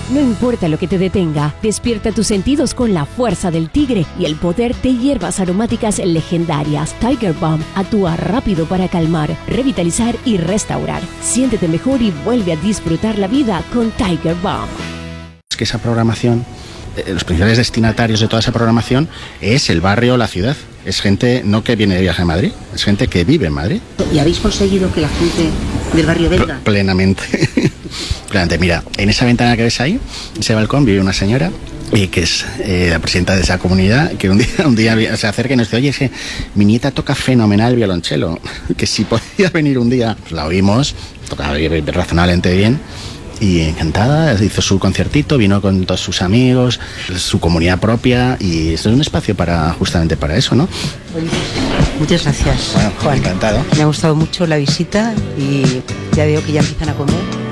No importa lo que te detenga, despierta tus sentidos con la fuerza del tigre y el poder de hierbas aromáticas legendarias. Tiger Balm actúa rápido para calmar, revitalizar y restaurar. Siéntete mejor y vuelve a disfrutar la vida con Tiger Balm. Es que esa programación, los principales destinatarios de toda esa programación es el barrio, la ciudad. Es gente no que viene de viaje a Madrid, es gente que vive en Madrid. ¿Y habéis conseguido que la gente del barrio venga? Plenamente. Plenamente. Mira, en esa ventana que ves ahí, ese balcón, vive una señora y que es la presidenta de esa comunidad, que un día se acerca y nos dice: oye, es que mi nieta toca fenomenal violonchelo, que si podía venir un día. Pues la oímos, tocaba razonablemente bien. Y encantada, hizo su conciertito, vino con todos sus amigos, su comunidad propia, y esto es un espacio justamente para eso, ¿no? Muchas gracias, bueno, Juan. Encantado. Me ha gustado mucho la visita y ya veo que ya empiezan a comer.